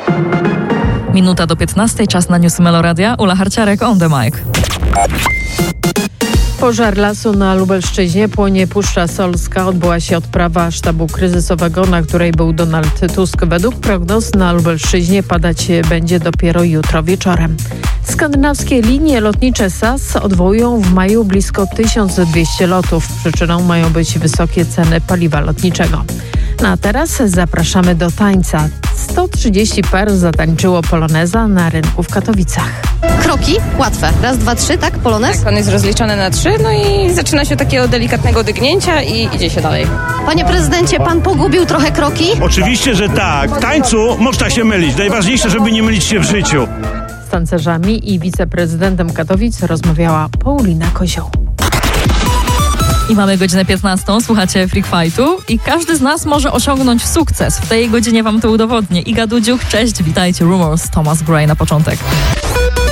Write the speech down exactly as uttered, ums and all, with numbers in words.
Minuta do piętnastej, czas na Newsy Meloradia. Ula Harciarek, on the mic. Pożar lasu na Lubelszczyźnie, płonie Puszcza Solska. Odbyła się odprawa sztabu kryzysowego, na której był Donald Tusk. Według prognoz na Lubelszczyźnie padać będzie dopiero jutro wieczorem. Skandynawskie linie lotnicze S A S odwołują w maju blisko tysiąc dwieście lotów. Przyczyną mają być wysokie ceny paliwa lotniczego. No a teraz zapraszamy do tańca. sto trzydzieści par zatańczyło poloneza na rynku w Katowicach. Kroki łatwe. Raz, dwa, trzy, tak? Polonez? Tak, on jest rozliczony na trzy, no i zaczyna się od takiego delikatnego dygnięcia i idzie się dalej. Panie prezydencie, pan pogubił trochę kroki? Oczywiście, że tak. W tańcu można się mylić. Najważniejsze, żeby nie mylić się w życiu. Z tancerzami i wiceprezydentem Katowic rozmawiała Paulina Kozioł. I mamy godzinę piętnastą, słuchacie Freak Fightu i każdy z nas może osiągnąć sukces. W tej godzinie wam to udowodnię. Iga Dudziuk, cześć, witajcie, Rumors, Thomas Gray na początek.